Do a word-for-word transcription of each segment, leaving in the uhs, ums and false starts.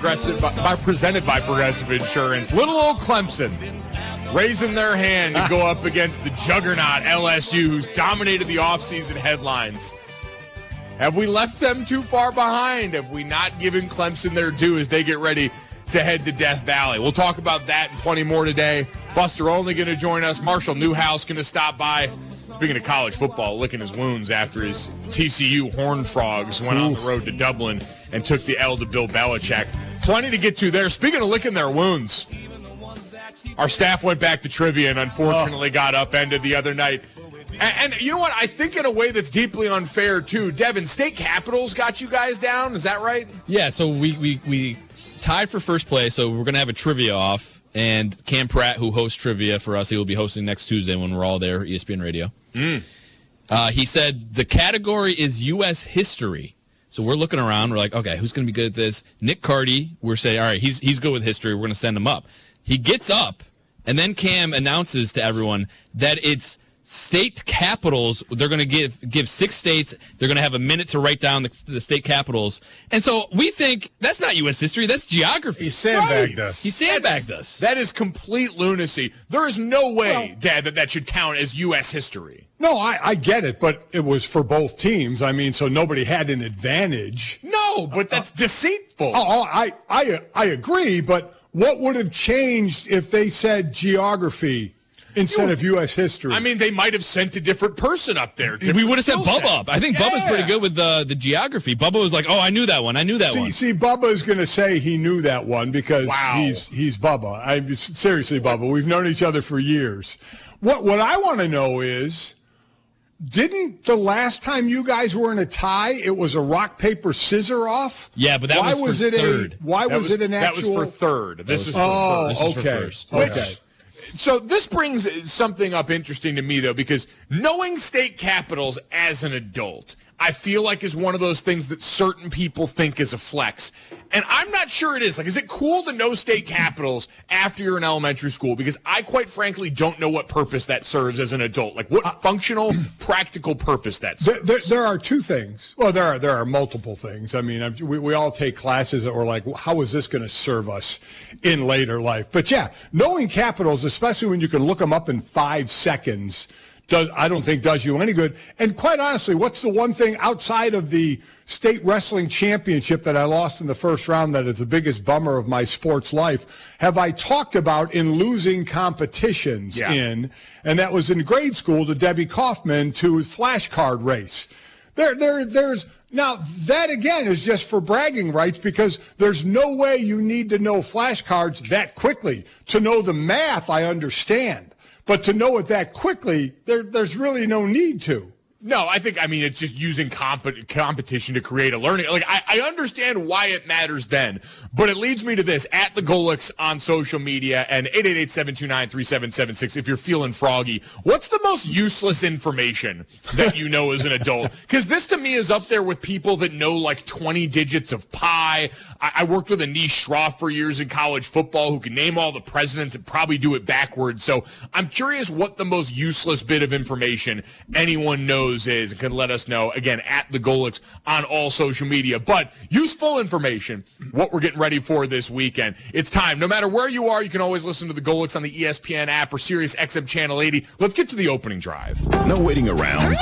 Progressive, by, presented by Progressive Insurance. Little old Clemson raising their hand to go up against the juggernaut L S U, who's dominated the offseason headlines. Have we left them too far behind? Have we not given Clemson their due as they get ready to head to Death Valley? We'll talk about that and plenty more today. Buster Olney going to join us. Marshall Newhouse going to stop by. Speaking of college football, licking his wounds after his T C U Horned Frogs went on the road to Dublin and took the L to Bill Belichick. Plenty to get to there. Speaking of licking their wounds, our staff went back to trivia and unfortunately oh. got upended the other night. And, and you know what? I think in a way that's deeply unfair, too. Devin, State Capitals got you guys down. Is that right? Yeah, so we, we, we tied for first place, so we're going to have a trivia off. And Cam Pratt, who hosts trivia for us, he will be hosting next Tuesday when we're all there, E S P N Radio. Mm. Uh, he said the category is U S history. So we're looking around. We're like, okay, who's going to be good at this? Nick Carty, we're saying, all right, he's he's good with history. We're going to send him up. He gets up, and then Cam announces to everyone that it's state capitals. They're going to give give six states. They're going to have a minute to write down the, the state capitals. And so we think that's not U S history. That's geography. He sandbagged right. us. He sandbagged that's, us. That is complete lunacy. There is no way, well, Dad, that that should count as U S history. No, I, I get it, but it was for both teams. I mean, so nobody had an advantage. No, but that's uh, deceitful. Oh, oh, I, I, I agree, but what would have changed if they said geography instead you, of U S history? I mean, they might have sent a different person up there. We would have sent Bubba set. up. I think yeah. Bubba's pretty good with the, the geography. Bubba was like, oh, I knew that one. I knew that see, one. See, Bubba's going to say he knew that one because wow. he's he's Bubba. I seriously, Bubba, we've known each other for years. What What I want to know is, didn't the last time you guys were in a tie, it was a rock, paper, scissor off? Yeah, but that why was, was for it third. A, why was, was it an actual? That was for third. This is for oh, first. This okay. is for first. Okay. So this brings something up interesting to me, though, because knowing state capitals as an adult, I feel like is one of those things that certain people think is a flex. And I'm not sure it is. Like, is it cool to know state capitals after you're in elementary school? Because I, quite frankly, don't know what purpose that serves as an adult. Like, what uh, functional, practical purpose that serves. There, there, there are two things. Well, there are there are multiple things. I mean, I've, we, we all take classes that were like, how is this going to serve us in later life? But, yeah, knowing capitals, especially when you can look them up in five seconds, Does, I don't think does you any good. And quite honestly, what's the one thing outside of the state wrestling championship that I lost in the first round that is the biggest bummer of my sports life have I talked about in losing competitions yeah. in? And that was in grade school to Debbie Kaufman to flashcard race. There, there, there's now that again is just for bragging rights because there's no way you need to know flashcards that quickly. To know the math, I understand. But to know it that quickly, there, there's really no need to. No, I think, I mean, it's just using comp- competition to create a learning. Like, I, I understand why it matters then, but it leads me to this. At the Golix on social media and eight eight eight, seven two nine, three seven seven six if you're feeling froggy. What's the most useless information that you know as an adult? Because this to me is up there with people that know like twenty digits of pi. I, I worked with Anish Shroff for years in college football who can name all the presidents and probably do it backwards. So I'm curious what the most useless bit of information anyone knows is and can let us know, again, at the Golix on all social media. But useful information, what we're getting ready for this weekend. It's time. No matter where you are, you can always listen to the Golix on the E S P N app or Sirius X M Channel eighty. Let's get to the opening drive. No waiting around.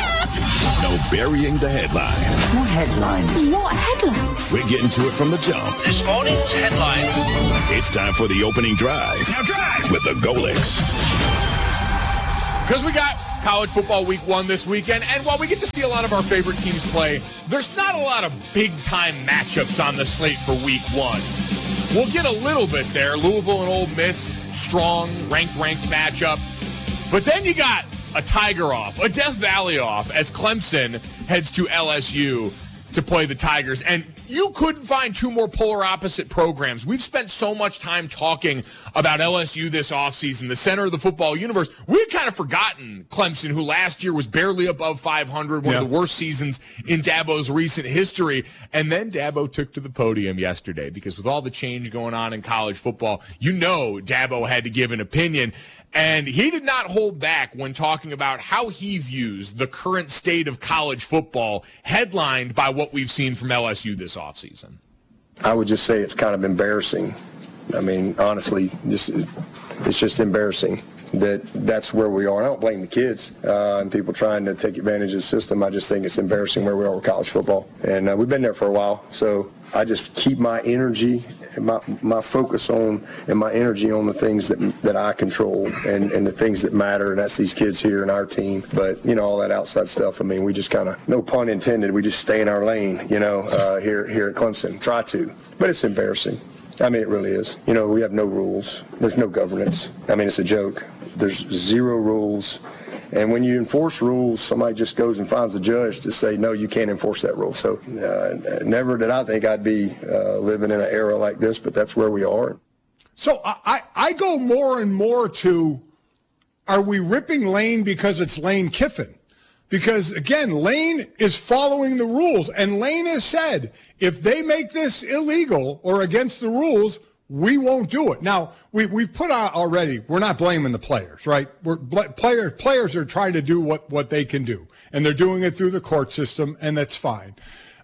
No burying the headline. What headlines? What headlines? We're getting to it from the jump. This morning's headlines. It's time for the opening drive. Now drive! With the Golix. Because we got college football week one this weekend, and while we get to see a lot of our favorite teams play, there's not a lot of big-time matchups on the slate for week one. We'll get a little bit there. Louisville and Ole Miss, strong, ranked-ranked matchup. But then you got a Tiger off, a Death Valley off, as Clemson heads to L S U to play the Tigers. And you couldn't find two more polar opposite programs. We've spent so much time talking about L S U this offseason, the center of the football universe. We had kind of forgotten Clemson, who last year was barely above five hundred, one yeah. of the worst seasons in Dabo's recent history. And then Dabo took to the podium yesterday because with all the change going on in college football, you know Dabo had to give an opinion. And he did not hold back when talking about how he views the current state of college football, headlined by what we've seen from L S U this offseason. I would just say it's kind of embarrassing. I mean, honestly, just it's just embarrassing that that's where we are. I don't blame the kids uh, and people trying to take advantage of the system. I just think it's embarrassing where we are with college football. And uh, we've been there for a while, so I just keep my energy and my, my focus on and my energy on the things that that I control and, and the things that matter, and that's these kids here and our team. But, you know, all that outside stuff, I mean, we just kind of, no pun intended, we just stay in our lane, you know, uh, here, here at Clemson. Try to. But it's embarrassing. I mean, it really is. You know, we have no rules. There's no governance. I mean, it's a joke. There's zero rules. And when you enforce rules, somebody just goes and finds a judge to say, no, you can't enforce that rule. So uh, never did I think I'd be uh, living in an era like this, but that's where we are. So I, I go more and more to, are we ripping Lane because it's Lane Kiffin? Because, again, Lane is following the rules. And Lane has said, if they make this illegal or against the rules, we won't do it. Now, we, we've put out already, we're not blaming the players, right? We're, players, players are trying to do what, what they can do, and they're doing it through the court system, and that's fine.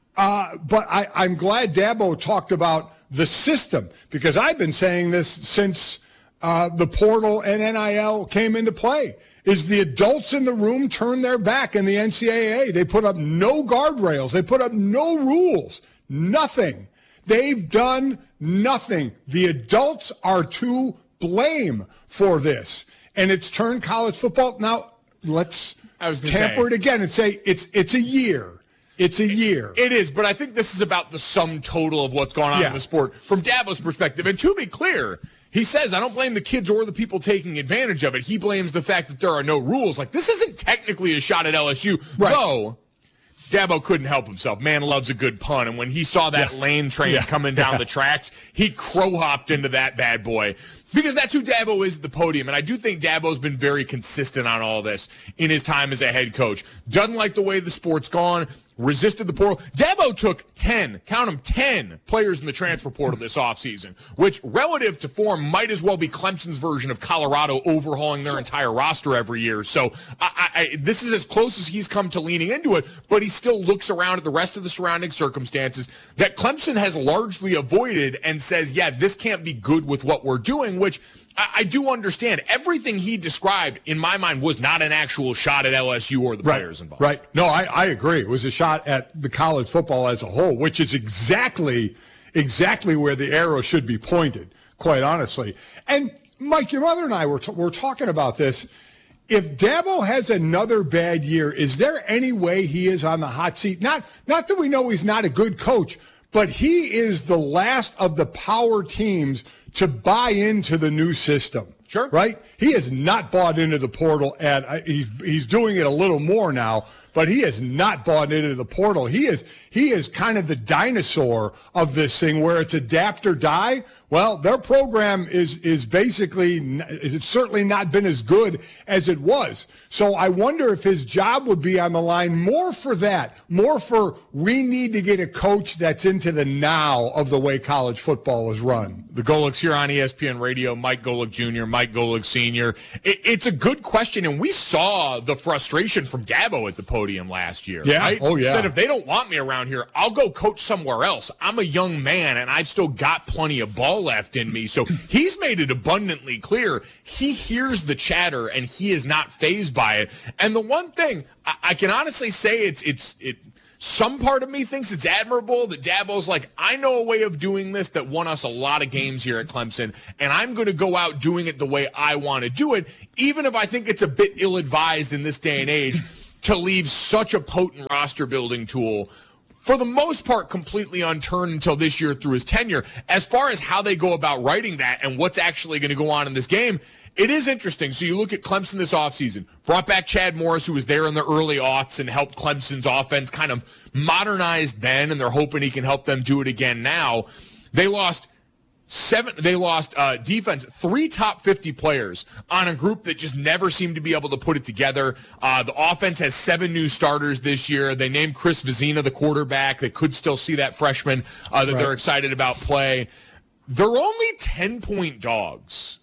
Uh, but I, I'm glad Dabo talked about the system, because I've been saying this since uh, the portal and N I L came into play, is the adults in the room turn their back in the N C double A. They put up no guardrails. They put up no rules, nothing. They've done nothing. The adults are to blame for this. And it's turned college football. Now, let's I was tamper say. it again and say it's it's a year. It's a year. It is, but I think this is about the sum total of what's going on Yeah. in the sport from Dabo's perspective. And to be clear, he says, I don't blame the kids or the people taking advantage of it. He blames the fact that there are no rules. Like, this isn't technically a shot at L S U, Right. though Dabo couldn't help himself. Man loves a good pun. And when he saw that Yeah. Lane train Yeah. coming down Yeah. the tracks, he crow-hopped into that bad boy. Because that's who Dabo is at the podium. And I do think Dabo's been very consistent on all this in his time as a head coach. Doesn't like the way the sport's gone. Resisted the portal. Dabo took ten, count them, ten players in the transfer portal this offseason, which relative to form might as well be Clemson's version of Colorado overhauling their entire roster every year. So I, I, this is as close as he's come to leaning into it, but he still looks around at the rest of the surrounding circumstances that Clemson has largely avoided and says, yeah, this can't be good with what we're doing, which I, I do understand. Everything he described, in my mind, was not an actual shot at L S U or the Right, players involved. Right. No, I, I agree. It was a shot at the college football as a whole, which is exactly, exactly where the arrow should be pointed, quite honestly. And, Mike, your mother and I were, t- were talking about this. If Dabo has another bad year, is there any way he is on the hot seat? Not, not that we know he's not a good coach, but he is the last of the power teams to buy into the new system. Sure. Right? He has not bought into the portal, and he's he's doing it a little more now, but he has not bought into the portal. He is he is kind of the dinosaur of this thing where it's adapt or die. Well, their program is is basically, it's certainly not been as good as it was. So I wonder if his job would be on the line more for that, more for we need to get a coach that's into the now of the way college football is run. The Golics here on E S P N Radio, Mike Golic Junior, Mike Golic Senior It, it's a good question, and we saw the frustration from Dabo at the podium last year. Yeah. Right? Oh, yeah. Said, if they don't want me around here, I'll go coach somewhere else. I'm a young man, and I've still got plenty of ball left in me. So he's made it abundantly clear he hears the chatter, and he is not fazed by it. And the one thing I, I can honestly say, it's it's it. Some part of me thinks it's admirable that Dabo's like, I know a way of doing this that won us a lot of games here at Clemson, and I'm going to go out doing it the way I want to do it, even if I think it's a bit ill-advised in this day and age to leave such a potent roster-building tool, for the most part, completely unturned until this year through his tenure. As far as how they go about writing that and what's actually going to go on in this game, it is interesting. So you look at Clemson this offseason, brought back Chad Morris, who was there in the early aughts and helped Clemson's offense kind of modernize then, and they're hoping he can help them do it again now. They lost seven. They lost uh, defense, three top fifty players on a group that just never seemed to be able to put it together. Uh, the offense has seven new starters this year. They named Chris Vizina the quarterback. They could still see that freshman uh, that Right. they're excited about play. They're only ten-point dogs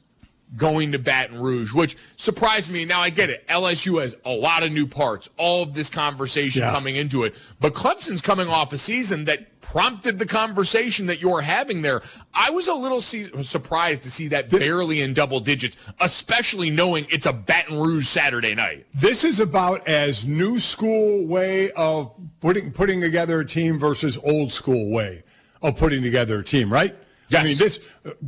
going to Baton Rouge, which surprised me. Now, I get it. L S U has a lot of new parts, all of this conversation yeah. coming into it. But Clemson's coming off a season that prompted the conversation that you're having there. I was a little se- surprised to see that barely in double digits, especially knowing it's a Baton Rouge Saturday night. This is about as new school way of putting putting together a team versus old school way of putting together a team, right? Yes. I mean, this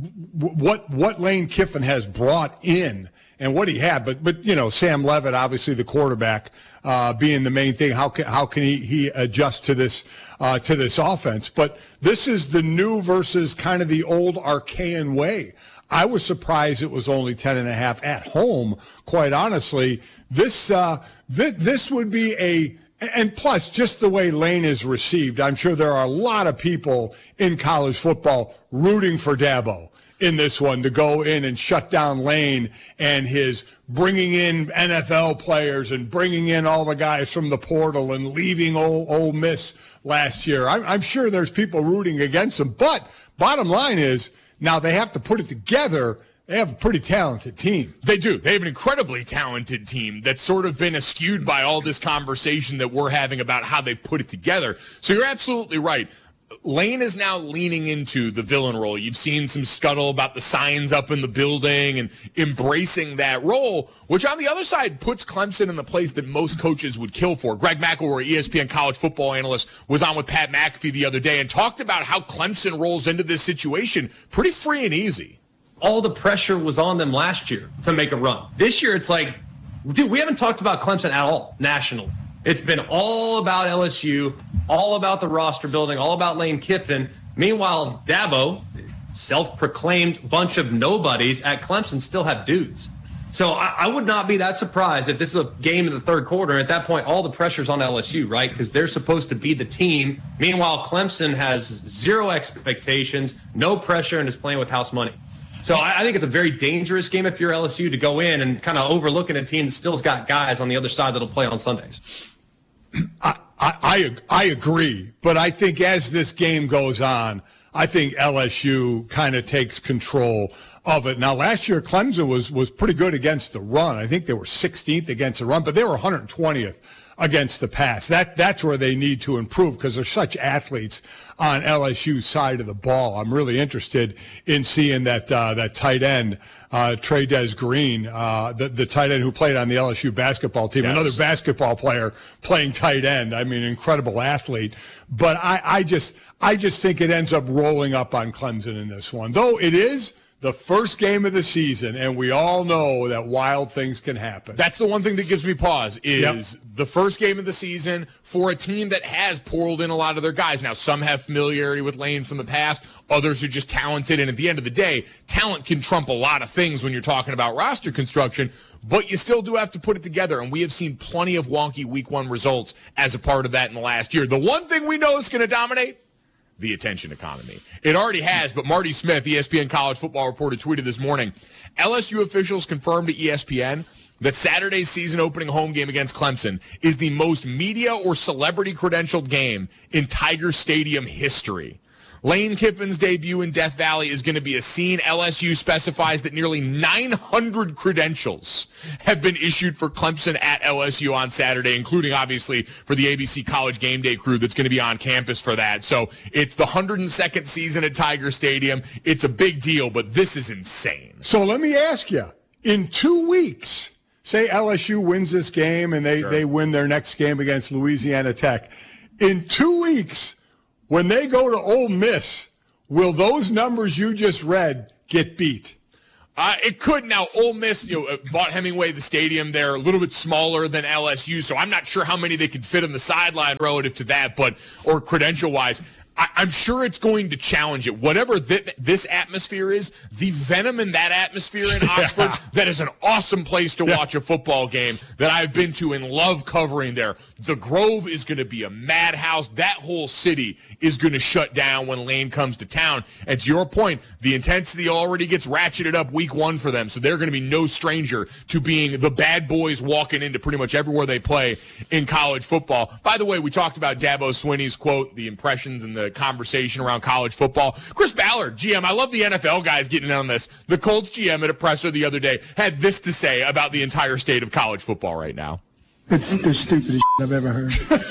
what what Lane Kiffin has brought in and what he had, but but you know, Sam Leavitt, obviously the quarterback, uh, being the main thing. How can how can he, he adjust to this uh, to this offense? But this is the new versus kind of the old archaic way. I was surprised it was only ten and a half at home. Quite honestly, this uh, th- this would be a And plus, just the way Lane is received, I'm sure there are a lot of people in college football rooting for Dabo in this one to go in and shut down Lane and his bringing in N F L players and bringing in all the guys from the portal and leaving Ole, Ole Miss last year. I'm, I'm sure there's people rooting against him. But bottom line is, now they have to put it together. They have a pretty talented team. They do. They have an incredibly talented team that's sort of been eschewed by all this conversation that we're having about how they've put it together. So you're absolutely right. Lane is now leaning into the villain role. You've seen some scuttle about the signs up in the building and embracing that role, which on the other side puts Clemson in the place that most coaches would kill for. Greg McElroy, E S P N college football analyst, was on with Pat McAfee the other day and talked about how Clemson rolls into this situation pretty free and easy. All the pressure was on them last year to make a run. This year, it's like, dude, we haven't talked about Clemson at all nationally. It's been all about L S U, all about the roster building, all about Lane Kiffin. Meanwhile, Dabo, self-proclaimed bunch of nobodies at Clemson, still have dudes. So I, I would not be that surprised if this is a game in the third quarter. At that point, all the pressure's on L S U, right? Because they're supposed to be the team. Meanwhile, Clemson has zero expectations, no pressure, and is playing with house money. So I think it's a very dangerous game if you're L S U to go in and kind of overlooking a team that still's got guys on the other side that'll play on Sundays. I, I, I agree, but I think as this game goes on, I think L S U kind of takes control of it. Now, last year, Clemson was was pretty good against the run. I think they were sixteenth against the run, but they were one hundred twentieth against the pass. That That's where they need to improve because they're such athletes on L S U's side of the ball. I'm really interested in seeing that uh, that tight end, uh, Trey-Des Green, uh, the, the tight end who played on the L S U basketball team, yes. Another basketball player playing tight end. I mean, incredible athlete. But I, I just I just think it ends up rolling up on Clemson in this one. Though it is the first game of the season, and we all know that wild things can happen. That's the one thing that gives me pause is yep. the first game of the season for a team that has poured in a lot of their guys. Now, some have familiarity with Lane from the past. Others are just talented. And at the end of the day, talent can trump a lot of things when you're talking about roster construction, but you still do have to put it together. And we have seen plenty of wonky week one results as a part of that in the last year. The one thing we know is going to dominate, the attention economy. It already has, but Marty Smith, E S P N college football reporter, tweeted this morning, L S U officials confirmed to E S P N that Saturday's season opening home game against Clemson is the most media or celebrity credentialed game in Tiger Stadium history. Lane Kiffin's debut in Death Valley is going to be a scene. L S U specifies that nearly nine hundred credentials have been issued for Clemson at L S U on Saturday, including, obviously, for the A B C College Game Day crew that's going to be on campus for that. So it's the one hundred second season at Tiger Stadium. It's a big deal, but this is insane. So let me ask you, in two weeks, say L S U wins this game and they, sure. they win their next game against Louisiana Tech. In two weeks, when they go to Ole Miss, will those numbers you just read get beat? Uh, it could. Now, Ole Miss, you know, bought Hemingway the stadium. They're a little bit smaller than L S U, so I'm not sure how many they could fit on the sideline relative to that, but or credential-wise. I, I'm sure it's going to challenge it. Whatever th- this atmosphere is, the venom in that atmosphere in Oxford, yeah. that is an awesome place to yeah. watch a football game that I've been to and love covering there. The Grove is going to be a madhouse. That whole city is going to shut down when Lane comes to town. And to your point, the intensity already gets ratcheted up week one for them, so they're going to be no stranger to being the bad boys walking into pretty much everywhere they play in college football. By the way, we talked about Dabo Swinney's quote, the impressions and the the conversation around college football. Chris Ballard, G M, I love the N F L guys getting in on this. The Colts G M at a presser the other day had this to say about the entire state of college football right now. It's the stupidest shit I've ever heard.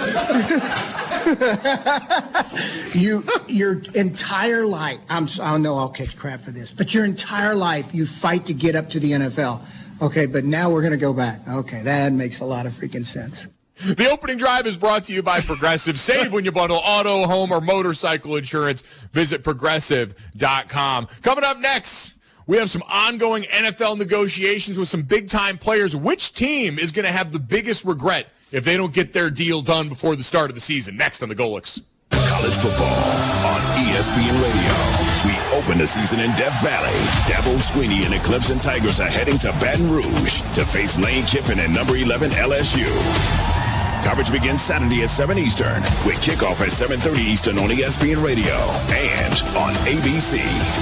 you, your entire life, I'm, I know I'll catch crap for this, but your entire life you fight to get up to the N F L. Okay, but now we're going to go back. Okay, that makes a lot of freaking sense. The opening drive is brought to you by Progressive. Save when you bundle auto, home, or motorcycle insurance. Visit progressive dot com. Coming up next, we have some ongoing N F L negotiations with some big-time players. Which team is going to have the biggest regret if they don't get their deal done before the start of the season? Next on the Golix. College football on E S P N Radio. We open the season in Death Valley. Dabo Swinney and the Clemson Tigers are heading to Baton Rouge to face Lane Kiffin and number eleven L S U. Coverage begins Saturday at seven Eastern with kickoff at seven thirty Eastern on E S P N Radio and on A B C.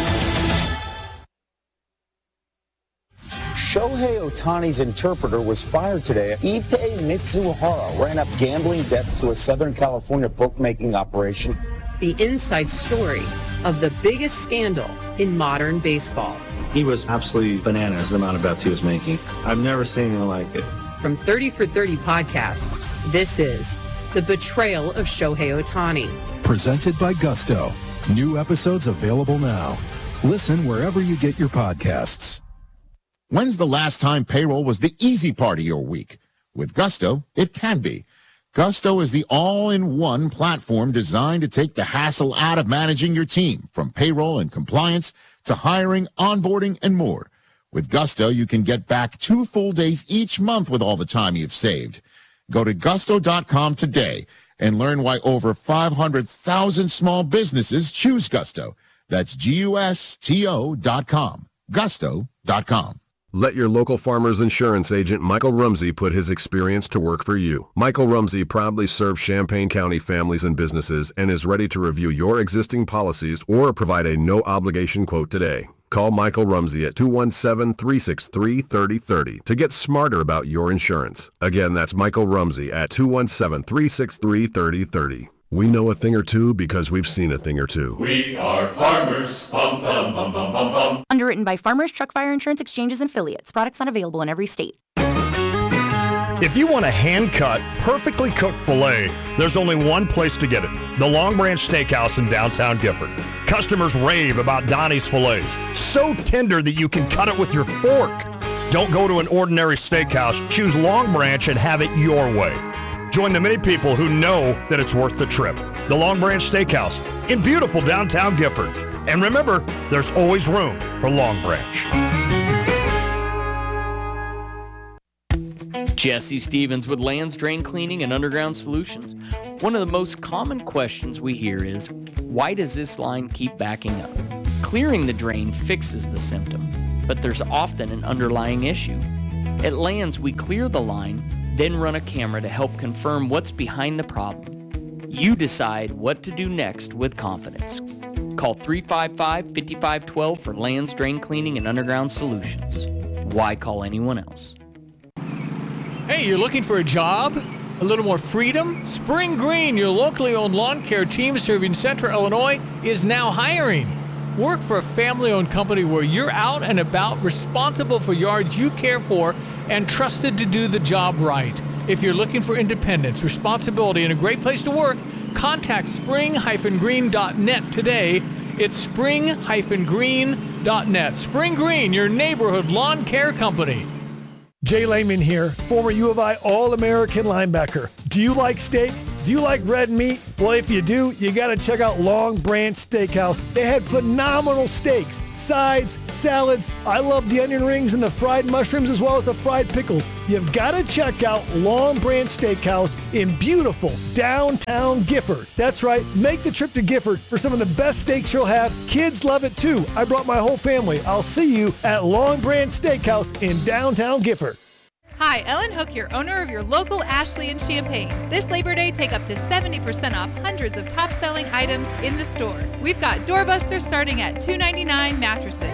Shohei Ohtani's interpreter was fired today. Ippei Mitsuhara ran up gambling debts to a Southern California bookmaking operation. The inside story of the biggest scandal in modern baseball. He was absolutely bananas, the amount of bets he was making. I've never seen anything like it. From thirty for thirty podcasts, this is The Betrayal of Shohei Ohtani. Presented by Gusto. New episodes available now. Listen wherever you get your podcasts. When's the last time payroll was the easy part of your week? With Gusto, it can be. Gusto is the all-in-one platform designed to take the hassle out of managing your team, from payroll and compliance to hiring, onboarding, and more. With Gusto, you can get back two full days each month with all the time you've saved. Go to gusto dot com today and learn why over five hundred thousand small businesses choose Gusto. That's G U S T O dot com. gusto dot com. Let your local farmer's insurance agent Michael Rumsey put his experience to work for you. Michael Rumsey proudly serves Champaign County families and businesses and is ready to review your existing policies or provide a no-obligation quote today. Call Michael Rumsey at two one seven, three six three, three zero three zero to get smarter about your insurance. Again, that's Michael Rumsey at two one seven, three six three, three zero three zero. We know a thing or two because we've seen a thing or two. We are farmers. Bum, bum, bum, bum, bum, bum. Underwritten by Farmers Truck Fire Insurance Exchanges and Affiliates. Products not available in every state. If you want a hand-cut, perfectly cooked filet, there's only one place to get it. The Long Branch Steakhouse in downtown Gifford. Customers rave about Donnie's fillets. So tender that you can cut it with your fork. Don't go to an ordinary steakhouse. Choose Long Branch and have it your way. Join the many people who know that it's worth the trip. The Long Branch Steakhouse in beautiful downtown Gifford. And remember, there's always room for Long Branch. Jesse Stevens with Lands Drain Cleaning and Underground Solutions. One of the most common questions we hear is, why does this line keep backing up? Clearing the drain fixes the symptom, but there's often an underlying issue. At Lands, we clear the line, then run a camera to help confirm what's behind the problem. You decide what to do next with confidence. Call three five five, five five one two for Lands Drain Cleaning and Underground Solutions. Why call anyone else? Hey, you're looking for a job? A little more freedom? Spring Green, your locally owned lawn care team serving Central Illinois, is now hiring. Work for a family-owned company where you're out and about, responsible for yards you care for, and trusted to do the job right. If you're looking for independence, responsibility, and a great place to work, contact spring green dot net today. It's spring green dot net. Spring Green, your neighborhood lawn care company. Jay Lehman here, former U of I All-American linebacker. Do you like steak? Do you like red meat? Well, if you do, you got to check out Long Branch Steakhouse. They had phenomenal steaks, sides, salads. I love the onion rings and the fried mushrooms as well as the fried pickles. You've got to check out Long Branch Steakhouse in beautiful downtown Gifford. That's right, make the trip to Gifford for some of the best steaks you'll have. Kids love it too. I brought my whole family. I'll see you at Long Branch Steakhouse in downtown Gifford. Hi, Ellen Hook, your owner of your local Ashley and Champaign. This Labor Day, take up to seventy percent off hundreds of top-selling items in the store. We've got doorbusters starting at two ninety-nine, mattresses ninety-nine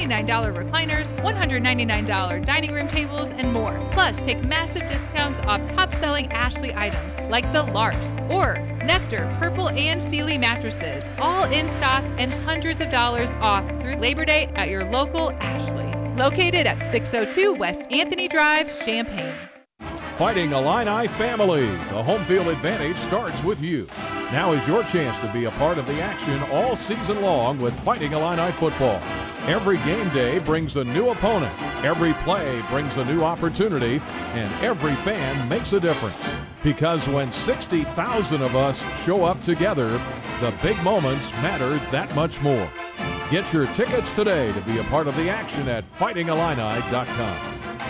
ninety-nine dollars recliners, one hundred ninety-nine dollars dining room tables, and more. Plus, take massive discounts off top-selling Ashley items like the Lars or Nectar, Purple, and Sealy mattresses, all in stock and hundreds of dollars off through Labor Day at your local Ashley. Located at six oh two West Anthony Drive, Champaign. Fighting Illini family, the home field advantage starts with you. Now is your chance to be a part of the action all season long with Fighting Illini football. Every game day brings a new opponent, every play brings a new opportunity, and every fan makes a difference. Because when sixty thousand of us show up together, the big moments matter that much more. Get your tickets today to be a part of the action at fighting illini dot com.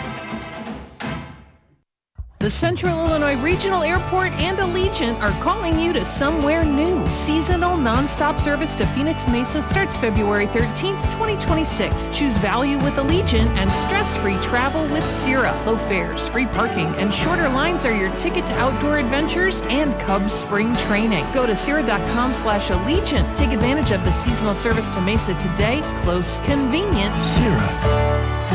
The Central Illinois Regional Airport and Allegiant are calling you to somewhere new. Seasonal nonstop service to Phoenix Mesa starts February thirteenth, twenty twenty-six. Choose value with Allegiant and stress-free travel with Sierra. Low fares, free parking, and shorter lines are your ticket to outdoor adventures and Cubs spring training. Go to sierra.com slash Allegiant. Take advantage of the seasonal service to Mesa today. Close, convenient. Sierra.